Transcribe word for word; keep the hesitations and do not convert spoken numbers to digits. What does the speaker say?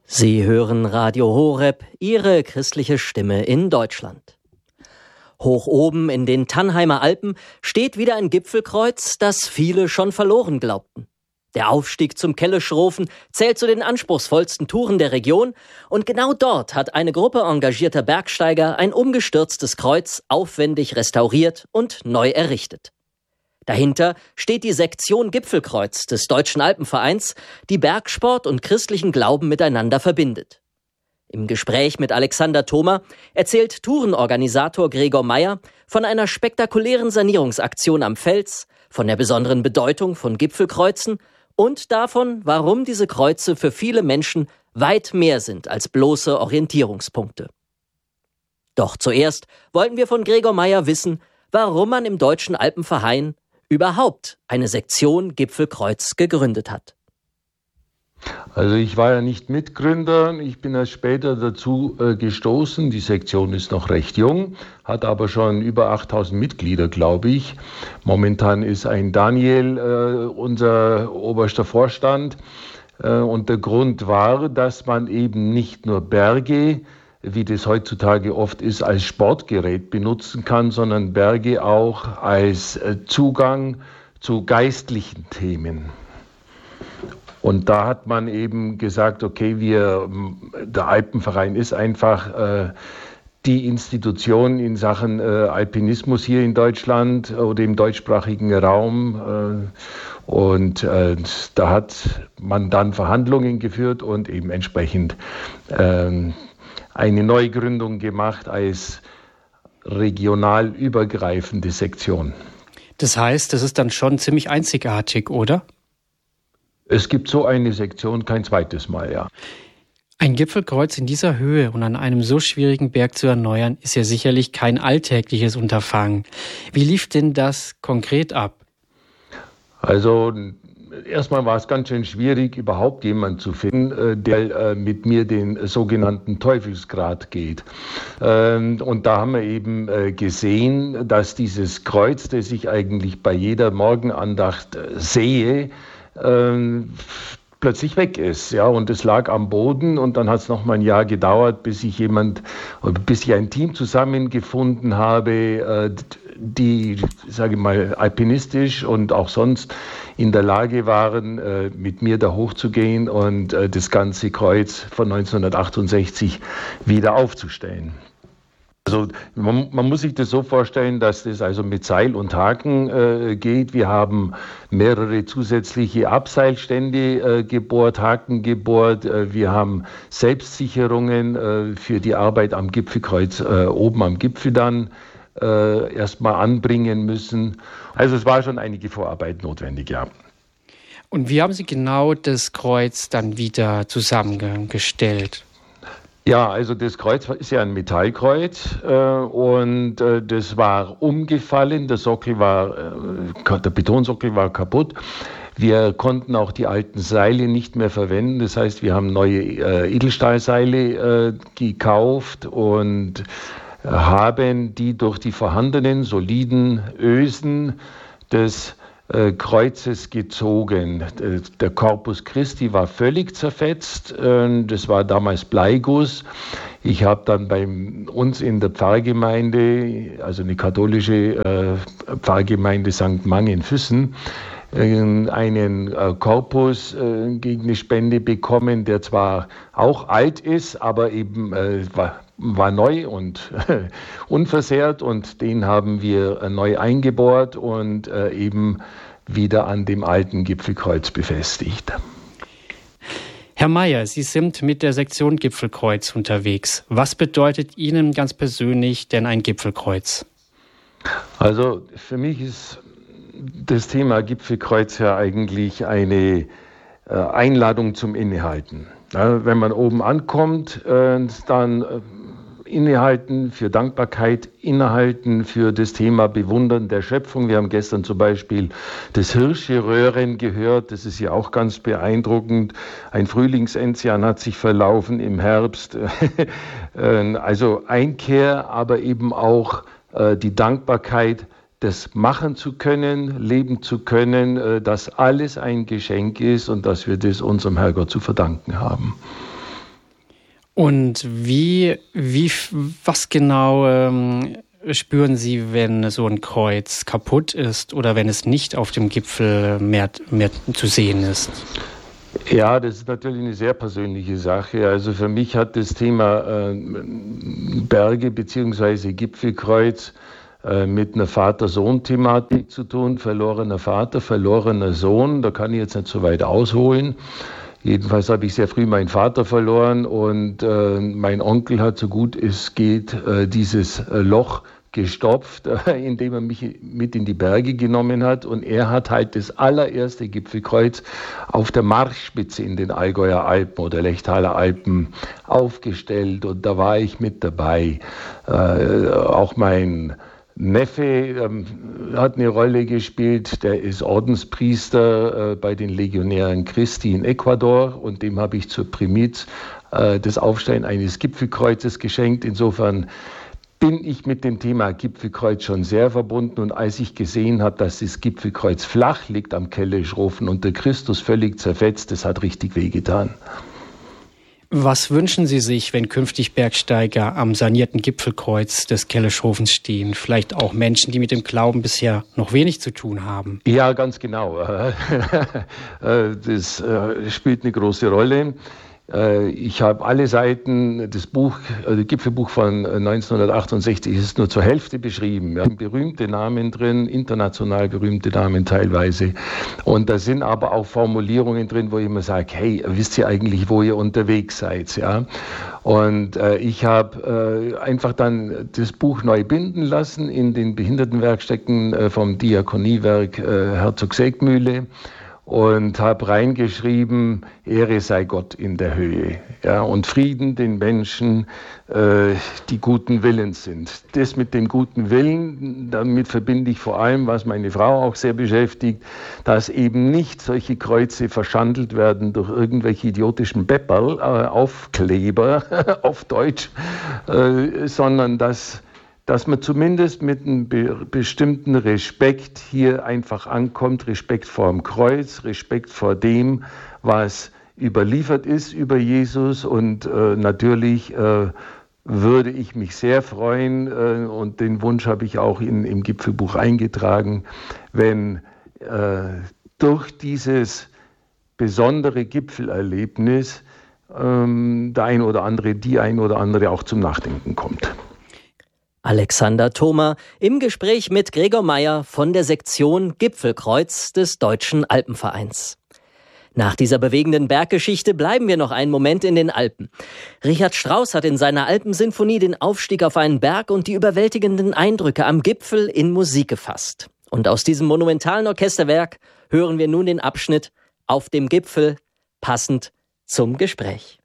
Sie hören Radio Horeb, Ihre christliche Stimme in Deutschland. Hoch oben in den Tannheimer Alpen steht wieder ein Gipfelkreuz, das viele schon verloren glaubten. Der Aufstieg zum Kelleschrofen zählt zu den anspruchsvollsten Touren der Region und genau dort hat eine Gruppe engagierter Bergsteiger ein umgestürztes Kreuz aufwendig restauriert und neu errichtet. Dahinter steht die Sektion Gipfelkreuz des Deutschen Alpenvereins, die Bergsport und christlichen Glauben miteinander verbindet. Im Gespräch mit Alexander Thoma erzählt Tourenorganisator Gregor Meyer von einer spektakulären Sanierungsaktion am Fels, von der besonderen Bedeutung von Gipfelkreuzen und davon, warum diese Kreuze für viele Menschen weit mehr sind als bloße Orientierungspunkte. Doch zuerst wollten wir von Gregor Meyer wissen, warum man im Deutschen Alpenverein überhaupt eine Sektion Gipfelkreuz gegründet hat. Also ich war ja nicht Mitgründer, ich bin erst später dazu äh, gestoßen. Die Sektion ist noch recht jung, hat aber schon über achttausend Mitglieder, glaube ich. Momentan ist ein Daniel äh, unser oberster Vorstand. Äh, und der Grund war, dass man eben nicht nur Berge, wie das heutzutage oft ist, als Sportgerät benutzen kann, sondern Berge auch als äh, Zugang zu geistlichen Themen. Und da hat man eben gesagt, okay, wir, der Alpenverein ist einfach äh, die Institution in Sachen äh, Alpinismus hier in Deutschland oder im deutschsprachigen Raum. Äh, und äh, da hat man dann Verhandlungen geführt und eben entsprechend äh, eine Neugründung gemacht als regional übergreifende Sektion. Das heißt, das ist dann schon ziemlich einzigartig, oder? Es gibt so eine Sektion kein zweites Mal, ja. Ein Gipfelkreuz in dieser Höhe und an einem so schwierigen Berg zu erneuern, ist ja sicherlich kein alltägliches Unterfangen. Wie lief denn das konkret ab? Also erstmal war es ganz schön schwierig, überhaupt jemanden zu finden, der mit mir den sogenannten Teufelsgrat geht. Und da haben wir eben gesehen, dass dieses Kreuz, das ich eigentlich bei jeder Morgenandacht sehe, Ähm, plötzlich weg ist, ja, und es lag am Boden und dann hat es noch mal ein Jahr gedauert, bis ich jemand, bis ich ein Team zusammengefunden habe, äh, die, sage ich mal, alpinistisch und auch sonst in der Lage waren, äh, mit mir da hochzugehen und äh, das ganze Kreuz von neunzehnhundertachtundsechzig wieder aufzustellen. Also man, man muss sich das so vorstellen, dass das also mit Seil und Haken äh, geht. Wir haben mehrere zusätzliche Abseilstände äh, gebohrt, Haken gebohrt. Äh, wir haben Selbstsicherungen äh, für die Arbeit am Gipfelkreuz äh, oben am Gipfel dann äh, erstmal anbringen müssen. Also es war schon einige Vorarbeit notwendig, ja. Und wie haben Sie genau das Kreuz dann wieder zusammengestellt? Ja, also das Kreuz ist ja ein Metallkreuz äh, und äh, das war umgefallen, der Sockel war, äh, der Betonsockel war kaputt. Wir konnten auch die alten Seile nicht mehr verwenden, das heißt, wir haben neue äh, Edelstahlseile äh, gekauft und äh, haben die durch die vorhandenen soliden Ösen des Kreuzes gezogen. Der Corpus Christi war völlig zerfetzt. Das war damals Bleiguss. Ich habe dann bei uns in der Pfarrgemeinde, also eine katholische Pfarrgemeinde Sankt Mang in Füssen, einen Korpus gegen eine Spende bekommen, der zwar auch alt ist, aber eben war war neu und unversehrt und den haben wir neu eingebohrt und äh, eben wieder an dem alten Gipfelkreuz befestigt. Herr Meyer, Sie sind mit der Sektion Gipfelkreuz unterwegs. Was bedeutet Ihnen ganz persönlich denn ein Gipfelkreuz? Also für mich ist das Thema Gipfelkreuz ja eigentlich eine äh, Einladung zum Innehalten. Ja, wenn man oben ankommt, äh, dann äh, innehalten, für Dankbarkeit innehalten, für das Thema Bewundern der Schöpfung. Wir haben gestern zum Beispiel das Hirscheröhren gehört, das ist ja auch ganz beeindruckend. Ein Frühlingsenzian hat sich verlaufen im Herbst. Also Einkehr, aber eben auch die Dankbarkeit, das machen zu können, leben zu können, dass alles ein Geschenk ist und dass wir das unserem Herrgott zu verdanken haben. Und wie, wie, was genau ähm, spüren Sie, wenn so ein Kreuz kaputt ist oder wenn es nicht auf dem Gipfel mehr, mehr zu sehen ist? Ja, das ist natürlich eine sehr persönliche Sache. Also für mich hat das Thema äh, Berge bzw. Gipfelkreuz äh, mit einer Vater-Sohn-Thematik zu tun. Verlorener Vater, verlorener Sohn. Da kann ich jetzt nicht so weit ausholen. Jedenfalls habe ich sehr früh meinen Vater verloren und äh, mein Onkel hat so gut es geht äh, dieses äh, Loch gestopft, äh, indem er mich mit in die Berge genommen hat. Und er hat halt das allererste Gipfelkreuz auf der Marchspitze in den Allgäuer Alpen oder Lechtaler Alpen aufgestellt. Und da war ich mit dabei. Äh, auch mein Neffe ähm, hat eine Rolle gespielt, der ist Ordenspriester äh, bei den Legionären Christi in Ecuador und dem habe ich zur Primiz äh, das Aufstellen eines Gipfelkreuzes geschenkt. Insofern bin ich mit dem Thema Gipfelkreuz schon sehr verbunden und als ich gesehen habe, dass das Gipfelkreuz flach liegt am Kelleschrofen und der Christus völlig zerfetzt, das hat richtig wehgetan. Was wünschen Sie sich, wenn künftig Bergsteiger am sanierten Gipfelkreuz des Kelleschrofens stehen? Vielleicht auch Menschen, die mit dem Glauben bisher noch wenig zu tun haben. Ja, ganz genau. Das spielt eine große Rolle. Ich habe alle Seiten, das Buch, das Gipfelbuch von neunzehnhundertachtundsechzig ist nur zur Hälfte beschrieben. Wir haben berühmte Namen drin, international berühmte Namen teilweise. Und da sind aber auch Formulierungen drin, wo ich immer sage, hey, wisst ihr eigentlich, wo ihr unterwegs seid? Ja? Und äh, ich habe äh, einfach dann das Buch neu binden lassen in den Behindertenwerkstätten äh, vom Diakoniewerk äh, Herzog-Seegmühle. Und habe reingeschrieben, Ehre sei Gott in der Höhe, ja, und Frieden den Menschen, äh, die guten Willens sind. Das mit dem guten Willen, damit verbinde ich vor allem, was meine Frau auch sehr beschäftigt, dass eben nicht solche Kreuze verschandelt werden durch irgendwelche idiotischen Bepperl, äh, Aufkleber auf Deutsch, äh, sondern dass dass man zumindest mit einem be- bestimmten Respekt hier einfach ankommt, Respekt vor dem Kreuz, Respekt vor dem, was überliefert ist über Jesus und äh, natürlich äh, würde ich mich sehr freuen äh, und den Wunsch habe ich auch in, im Gipfelbuch eingetragen, wenn äh, durch dieses besondere Gipfelerlebnis ähm, der ein oder andere, die ein oder andere auch zum Nachdenken kommt. Alexander Thoma im Gespräch mit Gregor Meyer von der Sektion Gipfelkreuz des Deutschen Alpenvereins. Nach dieser bewegenden Berggeschichte bleiben wir noch einen Moment in den Alpen. Richard Strauss hat in seiner Alpensinfonie den Aufstieg auf einen Berg und die überwältigenden Eindrücke am Gipfel in Musik gefasst. Und aus diesem monumentalen Orchesterwerk hören wir nun den Abschnitt Auf dem Gipfel, passend zum Gespräch.